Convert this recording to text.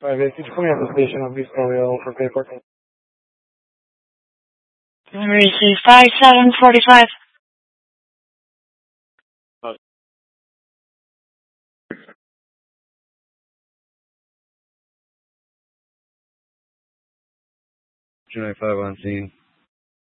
5-8, could you put me at the station of East Oreo for paperwork? Receive 5745. June 5 on scene.